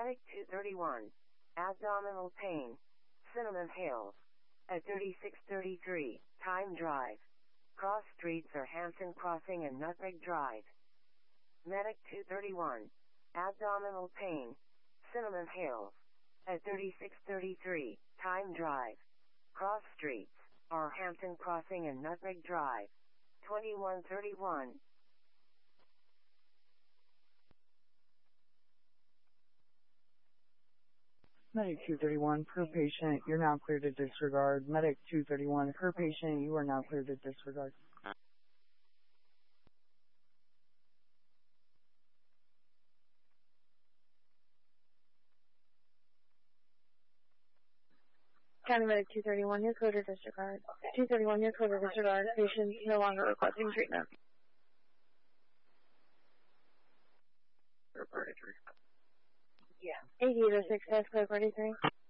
Medic 231. Abdominal pain. Cinnamon Hills. At 3633, Time Drive. Cross streets are Hampton Crossing and Nutmeg Drive. Medic 231. Abdominal pain. Cinnamon Hills. At 3633, Time Drive. Cross streets are Hampton Crossing and Nutmeg Drive. 2131. Medic 231, per patient, you're now cleared to disregard. Medic 231, per patient, you are now cleared to disregard. County Medic 231, you're cleared to disregard. 231, you're cleared to disregard. Patient no longer requesting treatment. Yeah. 8806, code 43.